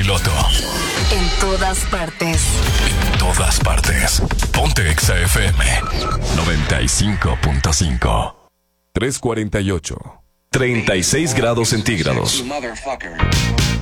piloto. En todas partes. En todas partes. Ponte Exa FM 95.5. 3:48. 36 grados centígrados.